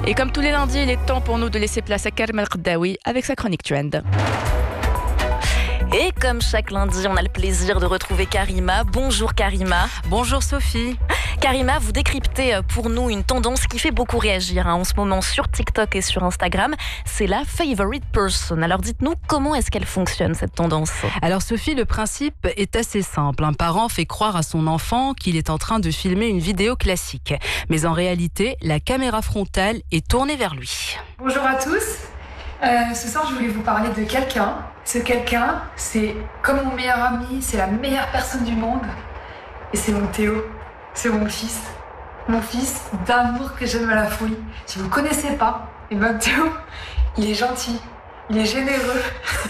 Et comme tous les lundis, il est temps pour nous de laisser place à Karim El-Khadraoui avec sa chronique Trend. Et comme chaque lundi, on a le plaisir de retrouver Karima. Bonjour Karima. Bonjour Sophie. Karima, vous décryptez pour nous une tendance qui fait beaucoup réagir en ce moment sur TikTok et sur Instagram. C'est la favorite person. Alors dites-nous, comment est-ce qu'elle fonctionne cette tendance ? Alors Sophie, le principe est assez simple. Un parent fait croire à son enfant qu'il est en train de filmer une vidéo classique. Mais en réalité, la caméra frontale est tournée vers lui. Bonjour à tous. Ce soir, je voulais vous parler de quelqu'un. Ce quelqu'un, c'est comme mon meilleur ami, c'est la meilleure personne du monde. Et c'est mon Théo. C'est mon fils. Mon fils d'amour que j'aime à la folie. Si vous ne connaissez pas, et ben Théo, il est gentil, il est généreux.